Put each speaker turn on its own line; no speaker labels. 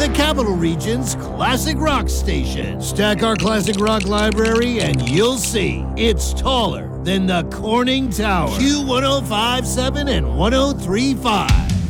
the Capital Region's classic rock station. Stack our classic rock library and you'll see it's taller than the Corning Tower. Q1057 and 1035.